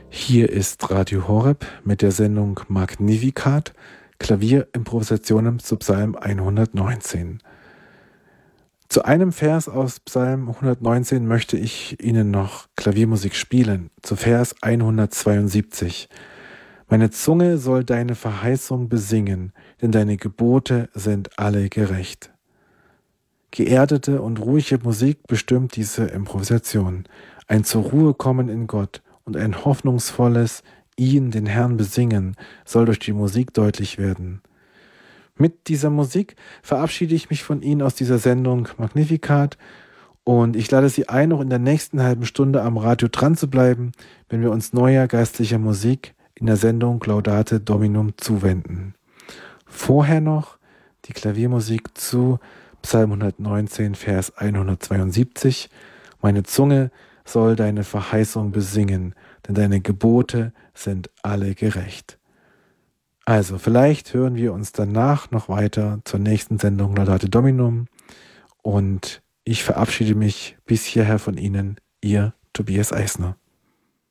Hier ist Radio Horeb mit der Sendung Magnificat, Klavierimprovisationen zu Psalm 119. Zu einem Vers aus Psalm 119 möchte ich Ihnen noch Klaviermusik spielen, zu Vers 172. Meine Zunge soll deine Verheißung besingen, denn deine Gebote sind alle gerecht. Geerdete und ruhige Musik bestimmt diese Improvisation, ein zur Ruhe kommen in Gott und ein hoffnungsvolles ihn, den Herrn, besingen, soll durch die Musik deutlich werden. Mit dieser Musik verabschiede ich mich von Ihnen aus dieser Sendung Magnificat und ich lade Sie ein, noch in der nächsten halben Stunde am Radio dran zu bleiben, wenn wir uns neuer geistlicher Musik in der Sendung Laudate Dominum zuwenden. Vorher noch die Klaviermusik zu Psalm 119, Vers 172. Meine Zunge soll deine Verheißung besingen, denn deine Gebote sind alle gerecht. Also, vielleicht hören wir uns danach noch weiter zur nächsten Sendung Laudate Dominum und ich verabschiede mich bis hierher von Ihnen, Ihr Tobias Eisner.